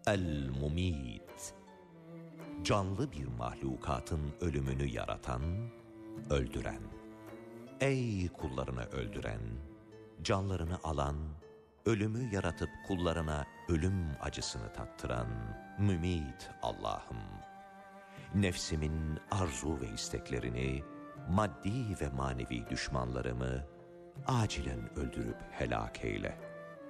El-Mumit, canlı bir mahlukatın ölümünü yaratan, öldüren. Ey kullarını öldüren, canlarını alan, ölümü yaratıp kullarına ölüm acısını tattıran Mümit Allah'ım. Nefsimin arzu ve isteklerini, maddi ve manevi düşmanlarımı acilen öldürüp helak eyle.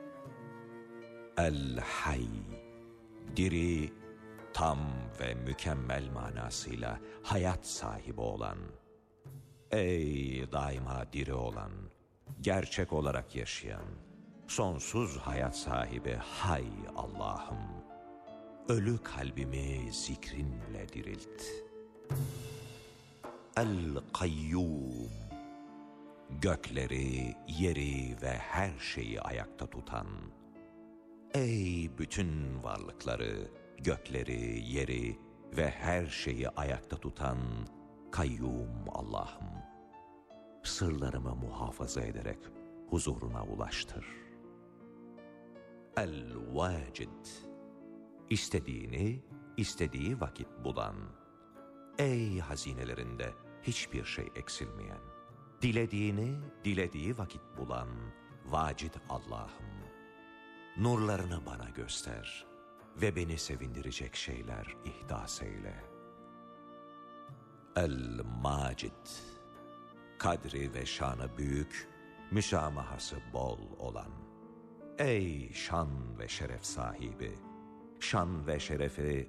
El-Hayy, diri, tam ve mükemmel manasıyla hayat sahibi olan. Ey daima diri olan, gerçek olarak yaşayan, sonsuz hayat sahibi Hay Allah'ım, ölü kalbimi zikrinle dirilt. El-Kayyum, gökleri, yeri ve her şeyi ayakta tutan. Ey bütün varlıkları, gökleri, yeri ve her şeyi ayakta tutan Kayyum Allah'ım, sırlarımı muhafaza ederek huzuruna ulaştır. El-Vacid, istediğini istediği vakit bulan. Ey hazinelerinde hiçbir şey eksilmeyen, dilediğini dilediği vakit bulan Vacid Allah'ım, nurlarını bana göster ve beni sevindirecek şeyler ihdas eyle. El-Macid, kadri ve şanı büyük, müsamahası bol olan. Ey şan ve şeref sahibi, şan ve şerefi